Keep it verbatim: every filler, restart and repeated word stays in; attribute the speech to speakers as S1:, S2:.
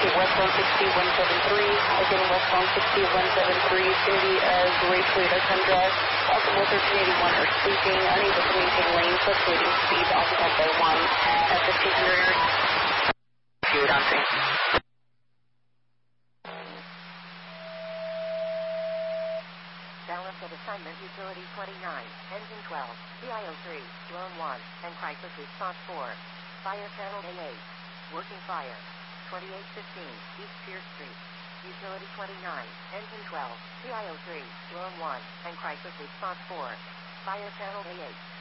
S1: westbound sixty one seven three. Again, westbound sixty one seven three. It's going to be a gray Toyota Tundra. Alcohol thirteen eighty-one are sleeping, unable to maintain lane, fluctuating speed, occupied by one at fifteen hundred. Good on scene.
S2: Balance of assignment, utility twenty-nine, engine twelve, C I O three, drone one, and crisis response four. Fire channel A eight. Working fire. twenty-eight fifteen, East Pierce Street. Utility twenty-nine, engine twelve, C I O three, drone one, and crisis response four. Fire channel A eight.